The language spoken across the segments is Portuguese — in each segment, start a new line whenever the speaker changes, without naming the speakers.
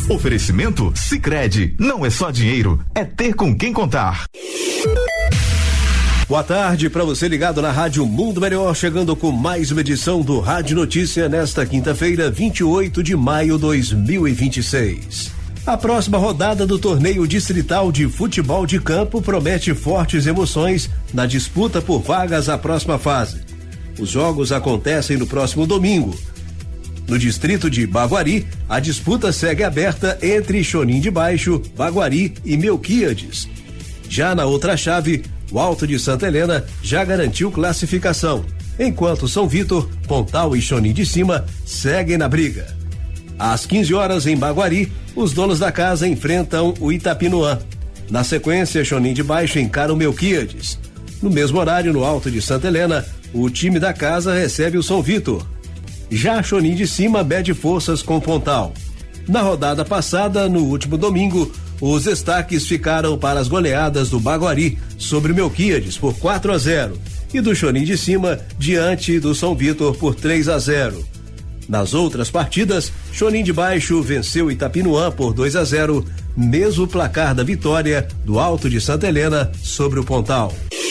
Oferecimento Sicredi, não é só dinheiro, é ter com quem contar.
Boa tarde para você ligado na Rádio Mundo Melhor, chegando com mais uma edição do Rádio Notícia nesta quinta-feira, 28 de maio de 2026. A próxima rodada do torneio distrital de futebol de campo promete fortes emoções na disputa por vagas à próxima fase. Os jogos acontecem no próximo domingo. No distrito de Baguari, a disputa segue aberta entre Chonim de Baixo, Baguari e Melquíades. Já na outra chave, o Alto de Santa Helena já garantiu classificação, enquanto São Vítor, Pontal e Chonim de Cima seguem na briga. Às 15 horas em Baguari, os donos da casa enfrentam o Itapinoã. Na sequência, Chonim de Baixo encara o Melquíades. No mesmo horário, no Alto de Santa Helena, o time da casa recebe o São Vítor. Já Chonim de Cima mede forças com Pontal. Na rodada passada, no último domingo, os destaques ficaram para as goleadas do Baguari sobre o Melquíades por 4-0 e do Chonim de Cima diante do São Vítor por 3-0. Nas outras partidas, Chonim de Baixo venceu Itapinoã por 2-0, mesmo placar da vitória do Alto de Santa Helena sobre o Pontal.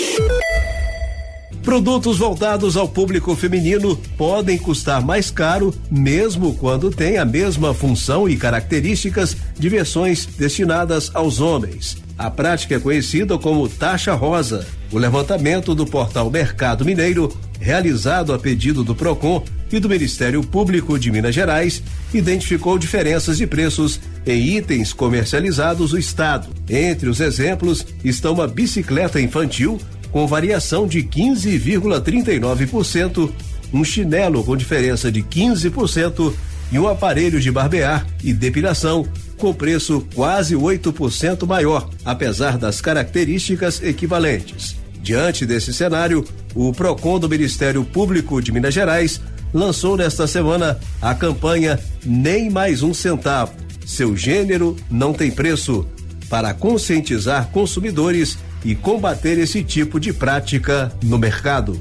Produtos voltados ao público feminino podem custar mais caro, mesmo quando tem a mesma função e características de versões destinadas aos homens. A prática é conhecida como taxa rosa. O levantamento do portal Mercado Mineiro, realizado a pedido do Procon e do Ministério Público de Minas Gerais, identificou diferenças de preços em itens comercializados no estado. Entre os exemplos estão uma bicicleta infantil com variação de 15,39%, um chinelo com diferença de 15% e um aparelho de barbear e depilação com preço quase 8% maior, apesar das características equivalentes. Diante desse cenário, o Procon do Ministério Público de Minas Gerais lançou nesta semana a campanha Nem Mais Um Centavo, seu gênero não tem preço, para conscientizar consumidores e combater esse tipo de prática no mercado.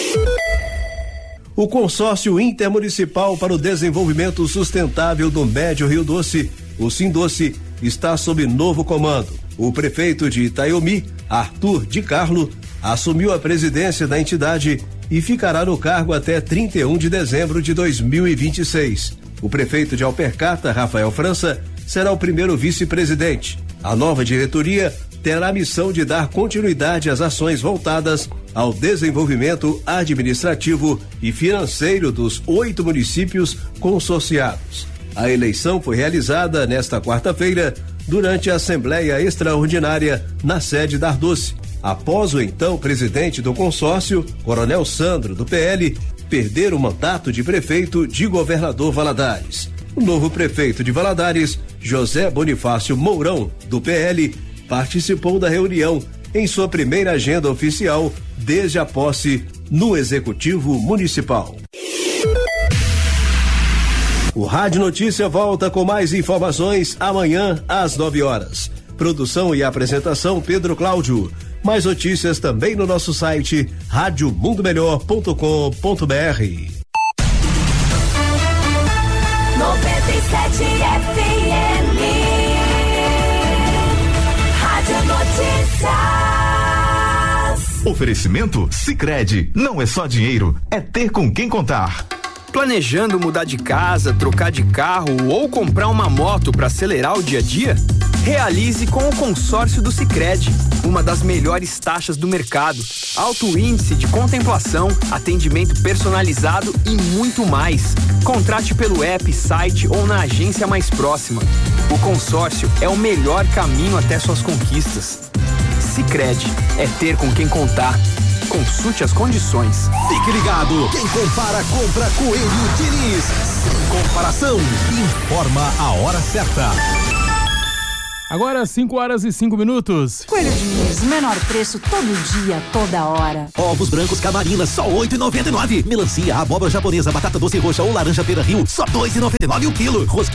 O Consórcio Intermunicipal para o Desenvolvimento Sustentável do Médio Rio Doce, o Sindoce, está sob novo comando. O prefeito de Itaiomi, Arthur de Carlo, assumiu a presidência da entidade e ficará no cargo até 31 de dezembro de 2026. O prefeito de Alpercata, Rafael França, será o primeiro vice-presidente. A nova diretoria terá a missão de dar continuidade às ações voltadas ao desenvolvimento administrativo e financeiro dos 8 municípios consorciados. A eleição foi realizada nesta quarta-feira durante a Assembleia Extraordinária na sede da Ardoce, após o então presidente do consórcio, Coronel Sandro, do PL, perder o mandato de prefeito de Governador Valadares. O novo prefeito de Valadares, José Bonifácio Mourão, do PL, participou da reunião em sua primeira agenda oficial desde a posse no Executivo Municipal. O Rádio Notícia volta com mais informações amanhã às 9 horas. Produção e apresentação Pedro Cláudio. Mais notícias também no nosso site radiomundomelhor.com.br.
97 FM, Rádio Notícias.
Oferecimento Sicredi, não é só dinheiro, é ter com quem contar.
Planejando mudar de casa, trocar de carro ou comprar uma moto para acelerar o dia a dia? Realize com o consórcio do Sicredi, uma das melhores taxas do mercado, alto índice de contemplação, atendimento personalizado e muito mais. Contrate pelo app, site ou na agência mais próxima. O consórcio é o melhor caminho até suas conquistas. Sicredi, é ter com quem contar. Consulte as condições.
Fique ligado, quem compara, compra Coelho Diniz. Sem comparação, informa a hora certa.
Agora 5:05.
Coelho Diniz, menor preço todo dia, toda hora.
Ovos brancos Camarina, só R$8,99. Melancia, abóbora japonesa, batata doce roxa ou laranja Beira Rio, só R$2,99 o quilo.